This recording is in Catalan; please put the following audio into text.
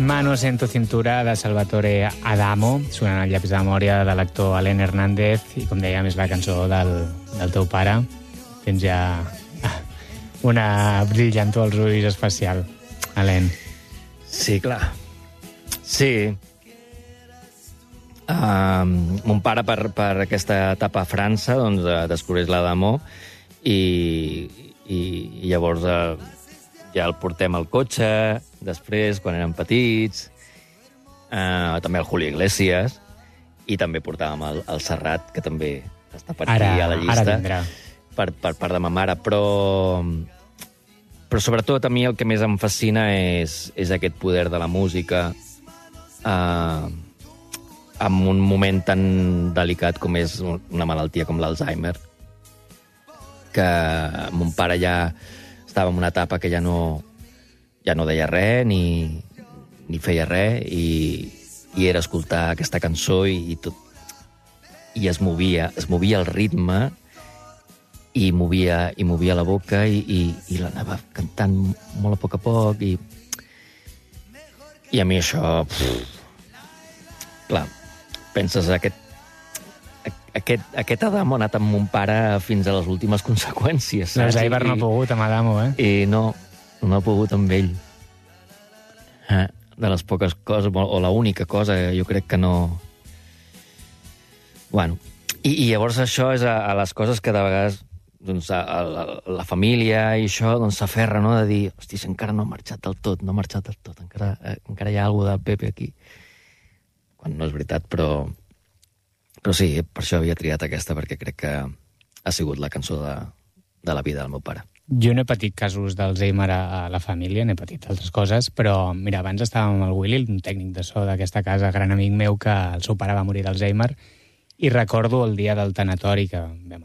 manos en tu cintura de Salvatore Adamo, sonant el llapis de memòria de l'actor Alain Hernández, i com dèiem és la cançó del teu pare. Tens ja una brillantor als ulls especial, Alain. Sí, clar. Sí. Mon pare, per aquesta etapa a França, doncs, descobreix l'Adamo i llavors ja el portem al cotxe, després, quan érem petits, també el Julio Iglesias, i també portàvem el Serrat, que també està per aquí a la llista. Ara vindrà. Per part de ma mare, però sobretot a mi el que més em fascina és aquest poder de la música en un moment tan delicat com és una malaltia com l'Alzheimer, que mon pare ja estava en una etapa que ja no deia res ni feia res, i era escoltar aquesta cançó i es movia el ritme i movia la boca i l'anava cantant molt a poc i a mi això... Clar, penses aquest Adamo ha anat amb mon pare fins a les últimes conseqüències. L'Alzheimer no ha pogut amb Adamo, I no ha pogut amb ell. De les poques coses, o l'única cosa, jo crec que no... Bueno, i llavors això és a les coses que de vegades doncs, la família i això doncs, s'aferra, no?, de dir, hosti, encara no ha marxat del tot, encara hi ha alguna del Pepe aquí. Quan no és veritat, però sí, per això havia triat aquesta, perquè crec que ha sigut la cançó de la vida del meu pare. Jo no he patit casos d'Alzheimer a la família, n'he patit altres coses, però mira, abans estàvem amb el Willy, un tècnic de so d'aquesta casa, gran amic meu, que el seu pare va morir d'Alzheimer, i recordo el dia del tanatori que vam